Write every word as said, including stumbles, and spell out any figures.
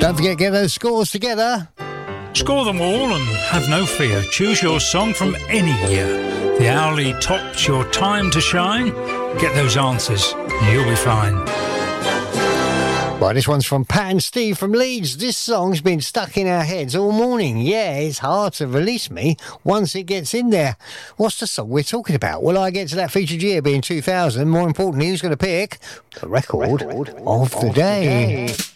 Don't forget to get those scores together. Score them all and have no fear. Choose your song from any year. The Owly Top's your time to shine. Get those answers and you'll be fine. Right, this one's from Pat and Steve from Leeds. This song's been stuck in our heads all morning. Yeah, it's hard to release me once it gets in there. What's the song we're talking about? Well, I get to that featured year being two thousand. More importantly, who's going to pick the record, record of, the, of day. the day?